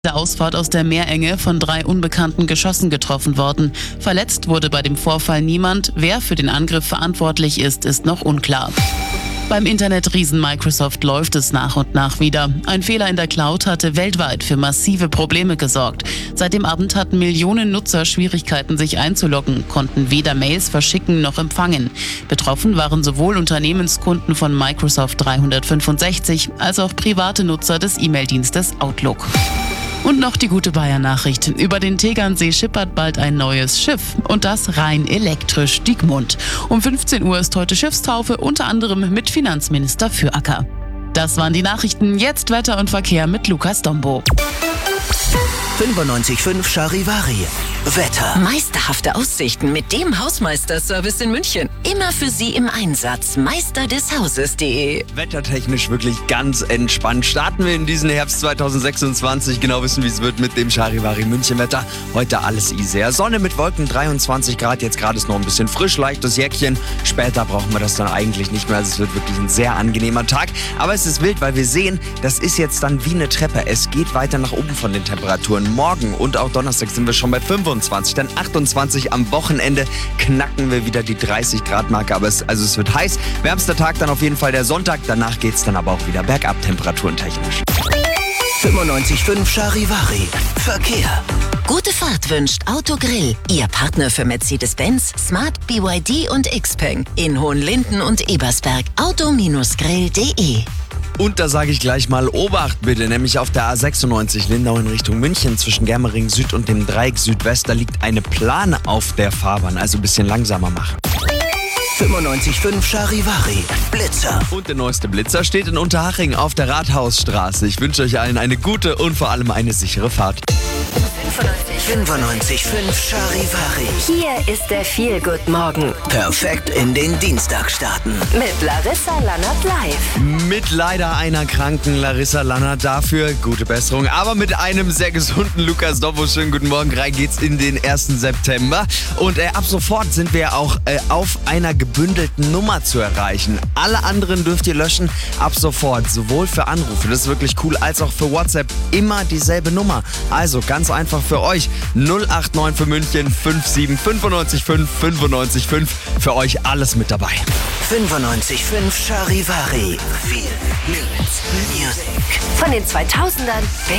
Der Ausfahrt aus der Meerenge von 3 unbekannten Geschossen getroffen worden. Verletzt wurde bei dem Vorfall niemand. Wer für den Angriff verantwortlich ist, ist noch unklar. Beim Internetriesen Microsoft läuft es nach und nach wieder. Ein Fehler in der Cloud hatte weltweit für massive Probleme gesorgt. Seit dem Abend hatten Millionen Nutzer Schwierigkeiten, sich einzuloggen, konnten weder Mails verschicken noch empfangen. Betroffen waren sowohl Unternehmenskunden von Microsoft 365 als auch private Nutzer des E-Mail-Dienstes Outlook. Und noch die gute Bayern-Nachricht. Über den Tegernsee schippert bald ein neues Schiff. Und das rein elektrisch, die Gmund. Um 15 Uhr ist heute Schiffstaufe, unter anderem mit Finanzminister Füracker. Das waren die Nachrichten. Jetzt Wetter und Verkehr mit Lukas Dombo. 95.5 Charivari. Wetter. Meisterhafte Aussichten mit dem Hausmeisterservice in München. Immer für Sie im Einsatz. meisterdeshauses.de. Wettertechnisch wirklich ganz entspannt. Starten wir in diesen Herbst 2026. Genau wissen, wie es wird mit dem Charivari München Wetter. Heute alles easy. Sonne mit Wolken, 23 Grad. Jetzt gerade ist noch ein bisschen frisch, leichtes Jäckchen. Später brauchen wir das dann eigentlich nicht mehr. Also es wird wirklich ein sehr angenehmer Tag. Aber es ist wild, weil wir sehen, das ist jetzt dann wie eine Treppe. Es geht weiter nach oben von den Temperaturen. Morgen und auch Donnerstag sind wir schon bei 25, dann 28. Am Wochenende knacken wir wieder die 30 Grad Marke. Aber es wird heiß. Wärmster Tag dann auf jeden Fall der Sonntag. Danach geht es dann aber auch wieder bergab, temperatурentechnisch. 95.5 Charivari. Verkehr. Gute Fahrt wünscht Autogrill. Ihr Partner für Mercedes-Benz, Smart, BYD und Xpeng. In Hohenlinden und Ebersberg. Auto-grill.de. Und da sage ich gleich mal Obacht bitte, nämlich auf der A96 Lindau in Richtung München zwischen Germering Süd und dem Dreieck Südwest, da liegt eine Plane auf der Fahrbahn, also ein bisschen langsamer machen. 95.5 Charivari. Blitzer. Und der neueste Blitzer steht in Unterhaching auf der Rathausstraße. Ich wünsche euch allen eine gute und vor allem eine sichere Fahrt. 95.5 Charivari. Hier ist der Feel-Good-Morgen Perfekt in den Dienstag starten. mit Larissa Lannert live. Mit leider einer kranken Larissa Lannert, dafür gute Besserung. Aber mit einem sehr gesunden Lukas Dombo. Schönen guten Morgen, rein geht's in den 1. September. Und ab sofort sind wir auch auf einer gebündelten Nummer zu erreichen. Alle anderen dürft ihr löschen ab sofort, sowohl für Anrufe, das ist wirklich cool, als auch für WhatsApp. Immer dieselbe Nummer. Also ganz einfach für euch 089 für München 57 95 5 95 5. Für euch alles mit dabei. 95.5 Charivari. Viel Music. Von den 2000ern